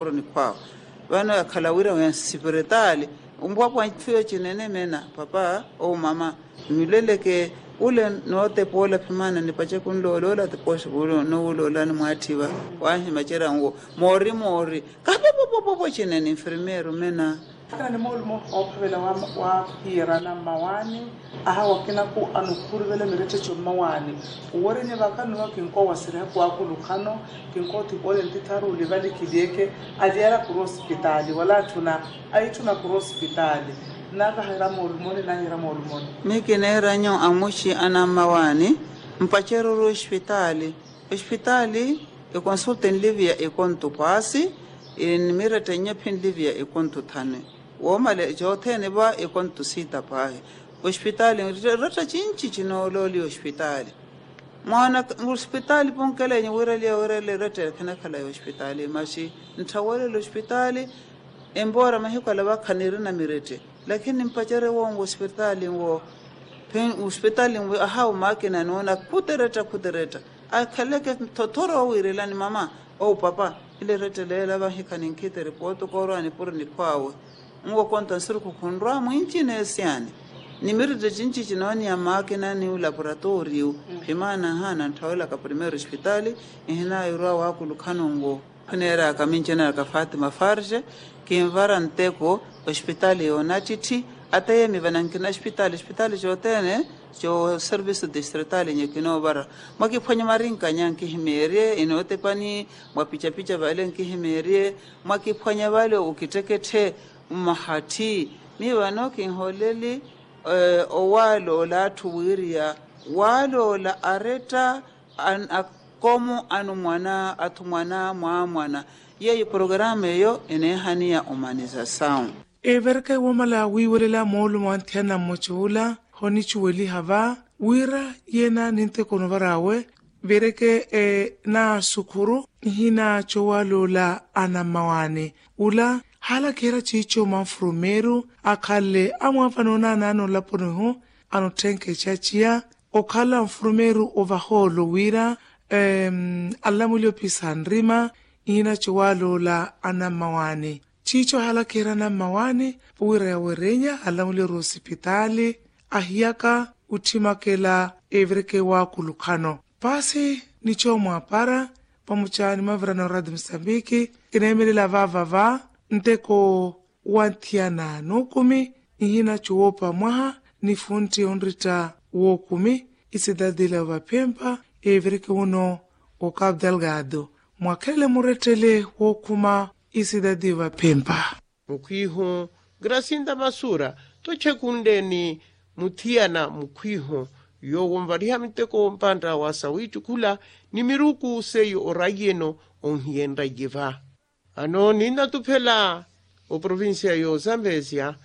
purni kwao vano yakhalawira ya sipiritali umbwapwa ntfiyo chinene mena papa o mama mileleke ule note pola pimana nipache kunlolola tiposhe ulo no ulola ni mwathiva wanhi machera ngo mori kapopopopo chinene enfermero mena kana molmo opvela wa hira na mawani aha wakina ku anukurvele mirete chomawani worene vakanu wakinko wasira ku akulukhano kinko tipole ntitharu livali kideke aliera ku hospitali wala tuna aituna ku hospitali naka hira molmo na hira molmo mikine ranyo amushi ana mawani mpachero ro hospitali e consulten livia e kontu pasi in mirete nyepin livia e kontu thane womale jothene ba e kontu sita pae hospitali rata chinchi chinololi hospitali mwana hospitali ponkele ni werele rata kana kala hospitali mashi ntawale hospitali embora mahiko la bakhaniri na mirete lakini mpachere wongo hospitali wo pen hospitali wo aha makina nona kutereta akhaleke totoro wirelani mama o papa ile rete lela bahika ninkite report korani purni kwawe ngo konta sirku kunra mwinchi nesiani nimiride chinchi chinoni ya makina ni laboratorio pimana hana ntawela ka primero hospitali ihina yura wa kulukhano ngo kunera kaminchena ka Fatima Farje kimvara nteko hospitali onatiti ataye mivanankina hospitali jotene jo service distritali nyekino bara mwakifanya marinka nyanki himerie inote pani mwapicha vale nki himerie mwakifanya vale ukitekete mahati miwano kinholeli owalo la tuwiria walo la areta komu anu mwana atumwana mwana yeye programme yo enehania humanização everke womala wiwelela molu mwantiana mochula honi chuweli hava wira yena ninte konovarawe vereke na sukuru hina chowalo la anamawane ula hala kera chicho manfrumeru akale amwafanona nano laponeho anotenke chachia okala mfrumeru ovaholo wira alamulio pisandrima ina chowalo la anamawane chicho hala kera na mawane wira ya werenya alamulio hospitali ahiaka utimakela evreke wa kulukhano pasi nicho mwapara pamuchani mavrano radio Msambiki kinemelela vavava nteko wantiana nokumi ihina chuopa mwaha ni funti onrita wokumi isidadila vapempa evreke uno o Cabo Delgado mwakele muretele wokuma isidadi vapempa mukwiho Gracinda Masura toche kundeni mutiana mukwiho yowomvariha miteko mpanda wasawitu kula ni miruku seyo orayeno onhienda yiva ano nina tupela o provincia yo Zambezia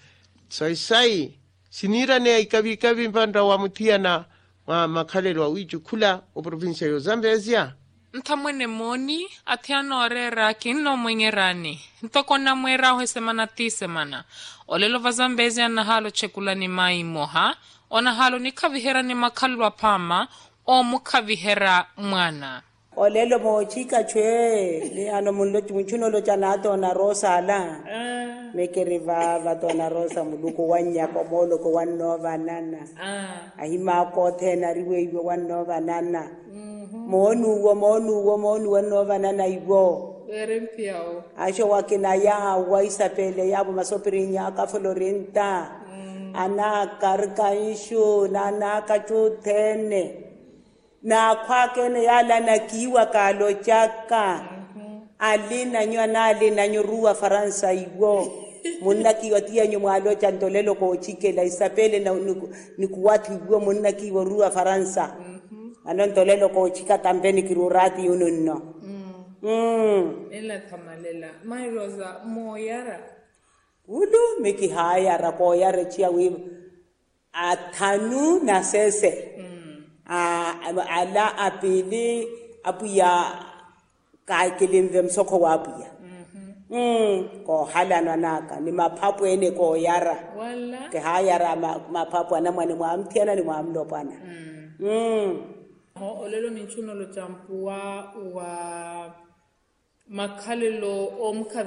sai sinira ne ikabi mpanda wa mutiana wa makhalelo awitu kula o provincia yo Zambezia ntamwene moni atiano orera kinno mwengerani ntokona mwera ho semana tisemana olelo va Zambezia na halo chekula ni mai moha ona halo ni kavihera ni makhalwa pama o mukavihera mwana olelo mochika chwe le ano munchuno lo chanato na rosa la mekeriva vatona rosa muluko wanya komolo ko wanova nana ahima ko thena riwe iwe wanova nana monu wanova nana iwo erempiao asho wakina ya waisapele yabo masopirinya ka Florenta ana karkaisho na kachuthene na kwakene yala na kiwa kalo chaka alina nyurua Faransa iwo munna kiwa tia nyumalo chantolelo ko chikela isapele na nikuwati iwo munna kiwa rua Faransa anontolelo ko chika tambeni kirurati yununno ela kamalela mai rosa moyara ulu miki haya rakoyara chia wi athanu na sese ala apili apuya ka kelimve msoko wapuya ko halana naka ni mapapu ene ko yara wala ke hayara mapapu ana mwana mwamtiana ni mwamlopana olelo minchuno lo champua wa makhalelo omka